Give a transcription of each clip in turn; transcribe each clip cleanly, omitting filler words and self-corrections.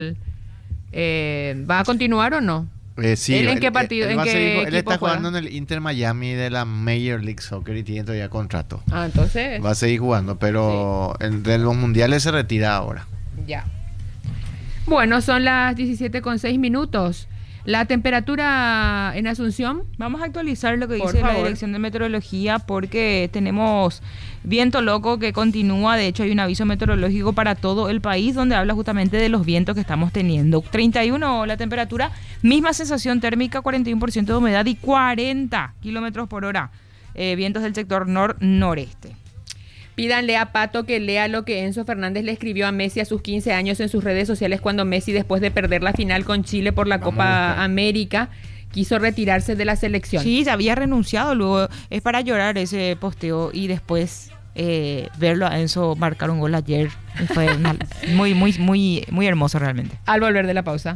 ¿Va a continuar o no? Sí, ¿Él en qué partido? Él, ¿En va a qué seguir, él equipo está juega? jugando en el Inter Miami de la Major League Soccer y tiene todavía contrato. Ah, entonces. Va a seguir jugando, pero de los mundiales se retira ahora. Ya. Bueno, son las 17:06. La temperatura en Asunción. Vamos a actualizar lo que Por dice la favor. Dirección de Meteorología porque tenemos viento loco que continúa. De hecho, hay un aviso meteorológico para todo el país donde habla justamente de los vientos que estamos teniendo. 31 la temperatura, misma sensación térmica, 41% de humedad y 40 kilómetros por hora. Vientos del sector noreste. Pídanle a Pato que lea lo que Enzo Fernández le escribió a Messi a sus 15 años en sus redes sociales cuando Messi, después de perder la final con Chile por la Copa América, quiso retirarse de la selección. Sí, se había renunciado luego. Es para llorar ese posteo y después verlo a Enzo marcar un gol ayer. Fue muy hermoso realmente. Al volver de la pausa.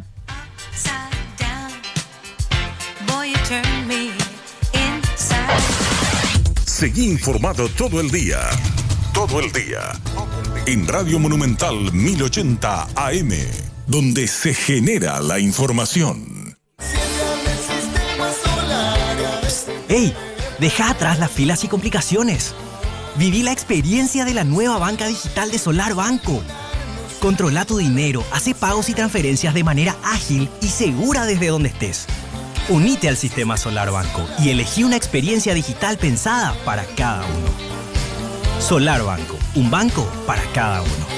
Seguí informado todo el día. Todo el día. En Radio Monumental 1080 AM, donde se genera la información. ¡Ey! Deja atrás las filas y complicaciones. Viví la experiencia de la nueva banca digital de Solar Banco. Controla tu dinero, hace pagos y transferencias de manera ágil y segura desde donde estés. Unite al sistema Solar Banco y elegí una experiencia digital pensada para cada uno. Solar Banco, un banco para cada uno.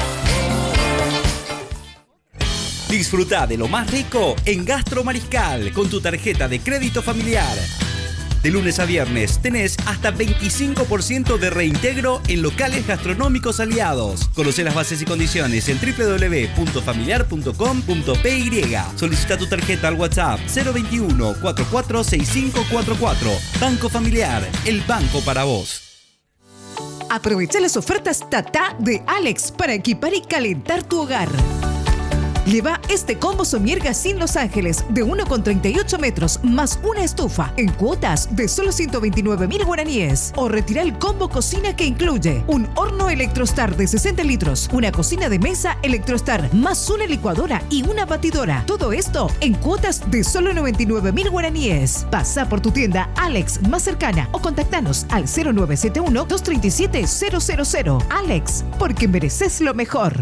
Disfruta de lo más rico en Gastro Mariscal con tu tarjeta de crédito familiar. De lunes a viernes tenés hasta 25% de reintegro en locales gastronómicos aliados. Conoce las bases y condiciones en www.familiar.com.py. Solicita tu tarjeta al WhatsApp 021 446544. Banco Familiar, el banco para vos. Aprovecha las ofertas Tata de Alex para equipar y calentar tu hogar. Lleva este combo Somier Gasin Los Ángeles de 1,38 metros más una estufa en cuotas de solo 129.000 guaraníes. O retira el combo cocina que incluye un horno Electrostar de 60 litros, una cocina de mesa Electrostar más una licuadora y una batidora. Todo esto en cuotas de solo 99.000 guaraníes. Pasa por tu tienda Alex más cercana o contactanos al 0971-237-000. Alex, porque mereces lo mejor.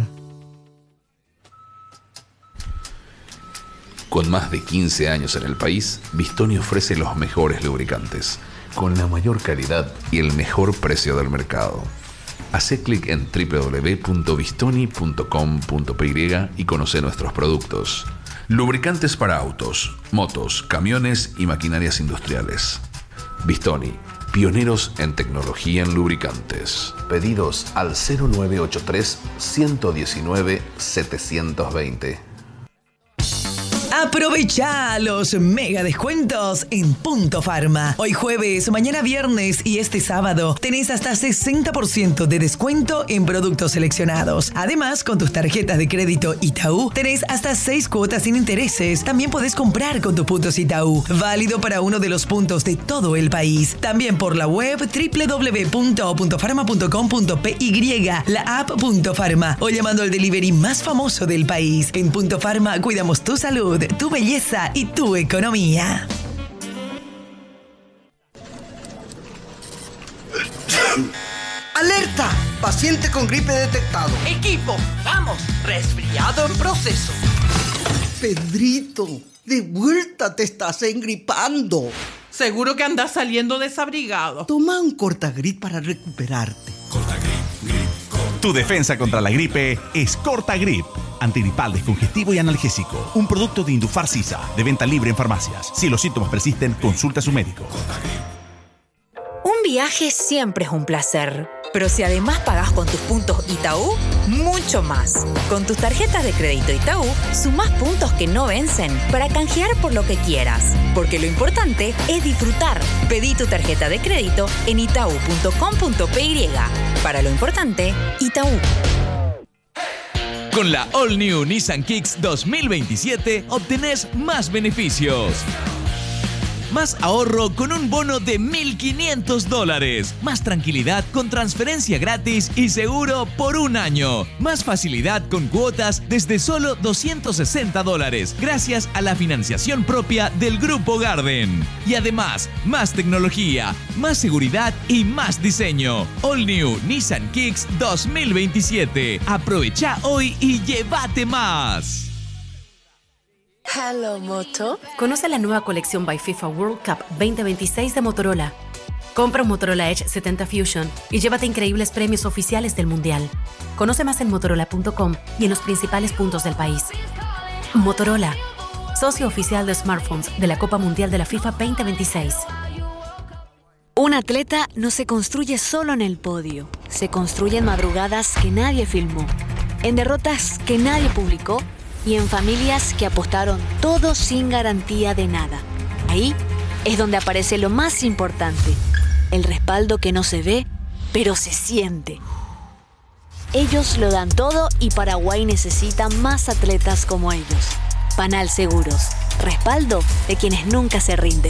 Con más de 15 años en el país, Bistoni ofrece los mejores lubricantes, con la mayor calidad y el mejor precio del mercado. Hacé clic en www.bistoni.com.py y conoce nuestros productos. Lubricantes para autos, motos, camiones y maquinarias industriales. Bistoni, pioneros en tecnología en lubricantes. Pedidos al 0983 119 720. Aprovecha los mega descuentos en Punto Farma. Hoy jueves, mañana viernes y este sábado tenés hasta 60% de descuento en productos seleccionados. Además, con tus tarjetas de crédito Itaú tenés hasta 6 cuotas sin intereses. También podés comprar con tus puntos Itaú. Válido para uno de los puntos de todo el país. También por la web www.puntofarma.com.py, la app Punto Farma o llamando al delivery más famoso del país. En Punto Farma cuidamos tu salud, tu belleza y tu economía. ¡Alerta! Paciente con gripe detectado. Equipo, vamos, resfriado en proceso. Pedrito, de vuelta te estás engripando. Seguro que andas saliendo desabrigado. Toma un Cortagrip para recuperarte. Tu defensa contra la gripe es Cortagrip. Antigripal, descongestivo y analgésico. Un producto de Indufar Sisa, de venta libre en farmacias. Si los síntomas persisten, consulta a su médico. Un viaje siempre es un placer, pero si además pagás con tus puntos Itaú, mucho más. Con tus tarjetas de crédito Itaú, sumás puntos que no vencen para canjear por lo que quieras. Porque lo importante es disfrutar. Pedí tu tarjeta de crédito en itaú.com.py. Para lo importante, Itaú. Con la All New Nissan Kicks 2027 obtenés más beneficios. Más ahorro con un bono de $1.500. Más tranquilidad con transferencia gratis y seguro por un año. Más facilidad con cuotas desde solo $260. Gracias a la financiación propia del Grupo Garden. Y además, más tecnología, más seguridad y más diseño. All New Nissan Kicks 2027. Aprovecha hoy y llévate más. Hello, Moto. Conoce la nueva colección by FIFA World Cup 2026 de Motorola. Compra un Motorola Edge 70 Fusion y llévate increíbles premios oficiales del Mundial. Conoce más en motorola.com y en los principales puntos del país. Motorola, socio oficial de smartphones de la Copa Mundial de la FIFA 2026. Un atleta no se construye solo en el podio. Se construye en madrugadas que nadie filmó, en derrotas que nadie publicó y en familias que apostaron todo sin garantía de nada. Ahí es donde aparece lo más importante, el respaldo que no se ve, pero se siente. Ellos lo dan todo y Paraguay necesita más atletas como ellos. Panal Seguros, respaldo de quienes nunca se rinden.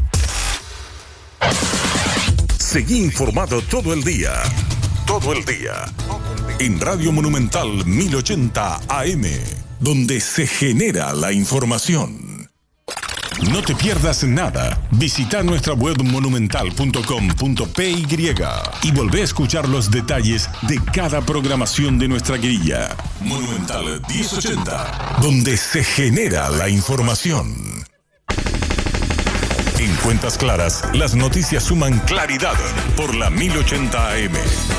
Seguí informado todo el día. Todo el día. En Radio Monumental 1080 AM. Donde se genera la información. No te pierdas nada. Visita nuestra web monumental.com.py y volvé a escuchar los detalles de cada programación de nuestra grilla. Monumental 1080, donde se genera la información. En Cuentas Claras, las noticias suman claridad por la 1080 AM.